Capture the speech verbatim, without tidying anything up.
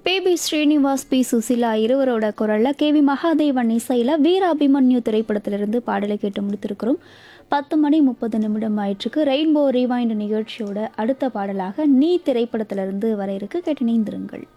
Baby Srinivas, B Susheela இருவரோட குரல்ல KV Mahadevan இசையில் வீர அபிமன்யு திரைப்படத்திலிருந்து பாடலை கேட்டு முடித்திருக்கிறோம். பத்து மணி முப்பது நிமிடம் ஆயிற்றுக்கு. ரெயின்போ ரீவைண்ட் நிகழ்ச்சியோட அடுத்த பாடலாக நீ திரைப்படத்திலிருந்து வர இருக்கு. கேட்டு நீந்திருங்கள்.